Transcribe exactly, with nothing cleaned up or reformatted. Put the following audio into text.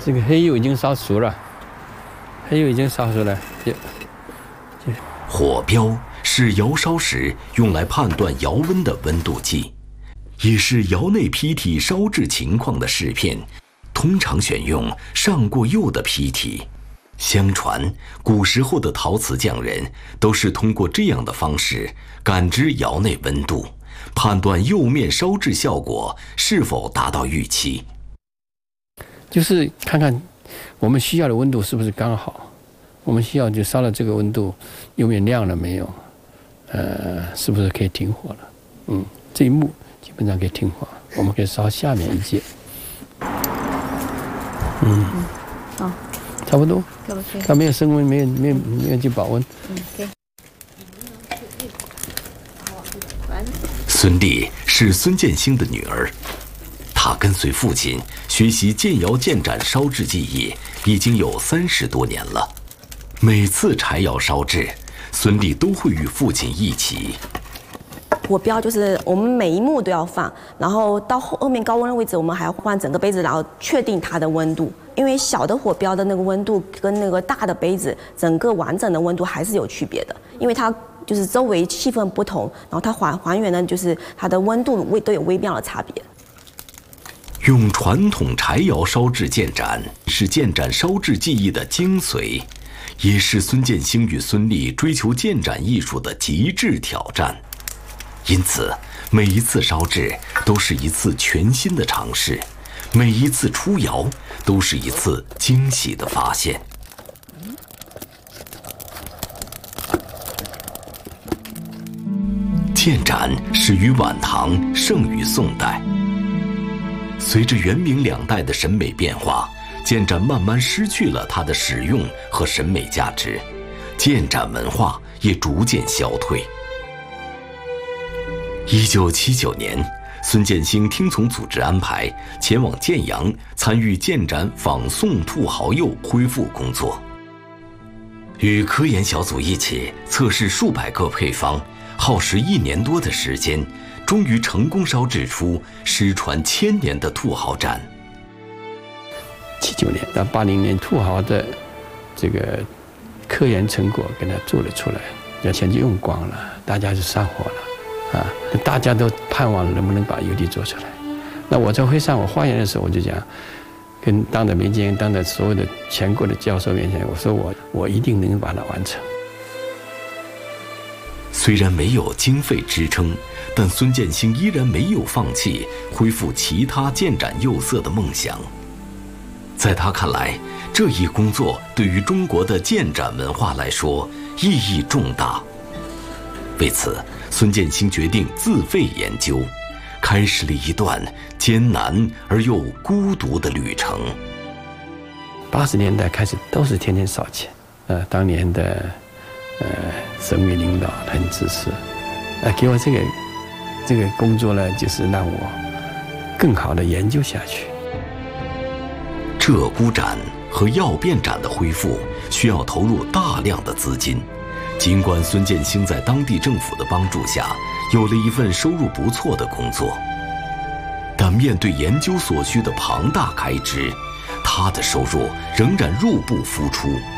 这个黑釉已经烧熟了，黑釉已经烧熟了。 火标是窑烧时用来判断窑温的温度计，也是窑内坯体烧制情况的试片，通常选用上过釉的坯体。相传，古时候的陶瓷匠人都是通过这样的方式感知窑内温度，判断釉面烧制效果是否达到预期。 就是看看我们需要的温度是不是刚好，我们需要就烧了这个温度，釉面亮了没有？呃，是不是可以停火了？嗯，这一幕基本上可以停火，我们可以烧下面一节。嗯， 好， 差不多。 可不可以？ 它没有升温，没有没有没有去保温。 嗯，对。 孙俪是孙建兴的女儿，她跟随父亲学习建窑建盏烧制技艺已经有三十多年了。每次柴窑烧制，孙俪都会与父亲一起。 火标就是我们每一幕都要放，然后到后后面高温的位置，我们还要换整个杯子，然后确定它的温度。因为小的火标的那个温度跟那个大的杯子整个完整的温度还是有区别的，因为它就是周围气氛不同，然后它还还原的就是它的温度微都有微妙的差别。 用传统柴窑烧制建盏是建盏烧制技艺的精髓，也是孙建兴与孙俪追求建盏艺术的极致挑战。因此，每一次烧制都是一次全新的尝试，每一次出窑都是一次惊喜的发现。建盏始于晚唐，盛于宋代。随着元明两代的审美变化，建盏慢慢失去了它的实用和审美价值，建盏文化也逐渐消退。一九七九年，孙建兴听从组织安排，前往建阳参与建盏仿宋兔毫釉恢复工作。与科研小组一起测试数百个配方，耗时一年多的时间，终于成功烧制出失传千年的兔毫盏。 七九年到八零年，兔毫的这个科研成果给它做了出来，要钱就用光了，大家就上火了。啊，大家都盼望能不能把油滴做出来。那我在会上我发言的时候，我就讲，跟当着民间、当着所有的全国的教授面前，我说我我一定能把它完成。 虽然没有经费支撑，但孙建兴依然没有放弃恢复其他建盏釉色的梦想。在他看来，这一工作对于中国的建盏文化来说意义重大。为此，孙建兴决定自费研究，开始了一段艰难而又孤独的旅程。 八十年代开始都是天天烧钱，呃，当年的呃省委领导很支持，呃，给我这个这个工作呢，就是让我更好的研究下去。 鹧鸪盏和药变盏的恢复需要投入大量的资金。尽管孙建兴在当地政府的帮助下有了一份收入不错的工作，但面对研究所需的庞大开支，他的收入仍然入不敷出。